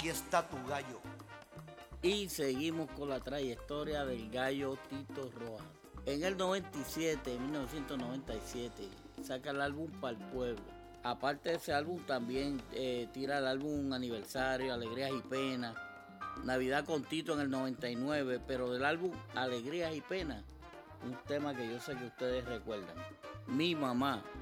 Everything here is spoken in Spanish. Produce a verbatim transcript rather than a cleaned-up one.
aquí está tu gallo. Y seguimos con la trayectoria del gallo Tito Rojas. En el noventa y siete, en mil novecientos noventa y siete, saca el álbum Para el Pueblo. Aparte de ese álbum, también eh, tira el álbum Aniversario, Alegrías y Penas, Navidad con Tito en el noventa y nueve, pero del álbum Alegrías y Penas, un tema que yo sé que ustedes recuerdan. Mi mamá.